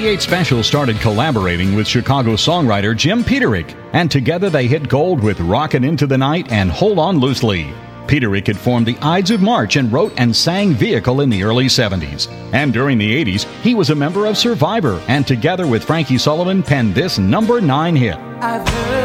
88 Special started collaborating with Chicago songwriter Jim Peterick, and together they hit gold with Rockin' Into the Night and Hold On Loosely. Peterick had formed the Ides of March and wrote and sang Vehicle in the early 70s. And during the 80s, he was a member of Survivor, and together with Frankie Sullivan penned this number 9 hit. I've heard